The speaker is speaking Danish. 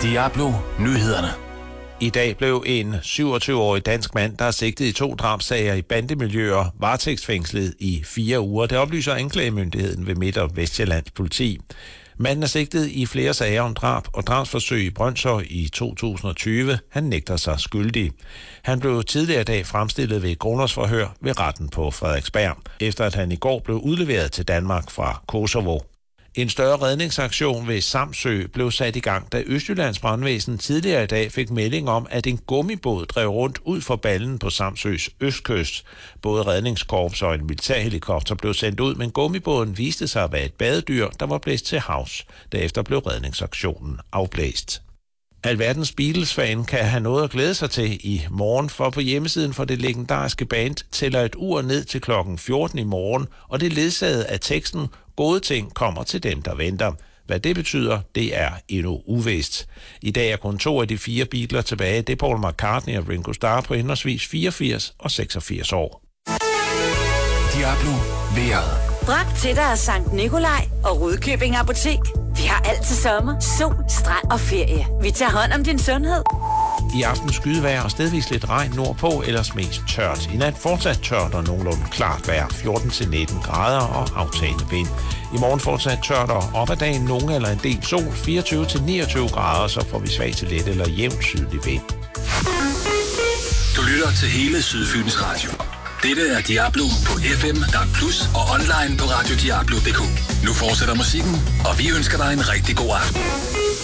Diablo Nyhederne. I dag blev en 27-årig dansk mand, der er sigtet i 2 drabssager i bandemiljøer, varetægtsfængslet i 4 uger. Det oplyser anklagemyndigheden ved Midt- og Vestjyllands politi. Manden er sigtet i flere sager om drab og drabsforsøg i Brønshøj i 2020. Han nægter sig skyldig. Han blev tidligere i dag fremstillet ved et grundlovsforhør ved retten på Frederiksberg, efter at han i går blev udleveret til Danmark fra Kosovo. En større redningsaktion ved Samsø blev sat i gang, da Østjyllands brandvæsen tidligere i dag fik melding om, at en gummibåd drev rundt ud for ballen på Samsøs østkyst. Både redningskorps og en militærhelikopter blev sendt ud, men gummibåden viste sig at være et badedyr, der var blæst til havs. Derefter blev redningsaktionen afblæst. Alverdens Beatles-fan kan have noget at glæde sig til i morgen, for på hjemmesiden for det legendariske band tæller et ur ned til klokken 14 i morgen, og det er ledsaget af teksten "Gode ting kommer til dem, der venter". Hvad det betyder, det er endnu uvist. I dag er kun 2 af de 4 Beatles tilbage. Det er Paul McCartney og Ringo Starr på henholdsvis 84 og 86 år. Diablo vejret. Bragt til dig af Sankt Nikolaj og Rudkøbing Apotek. Vi har altid sommer, sol, strand og ferie. Vi tager hånd om din sundhed. I aften skydevejr og stedvis lidt regn nordpå, ellers mest tørt. I nat fortsat tørt og nogenlunde klart vejr, 14-19 grader og aftagende vind. I morgen fortsat tørt og op ad dagen nogen eller en del sol, 24-29 grader, så får vi svag til let eller jævnt sydlig vind. Du lytter til hele Sydfyns Radio. Dette er Diablo på FM, DAB+ og online på radiodiablo.dk. Nu fortsætter musikken, og vi ønsker dig en rigtig god aften.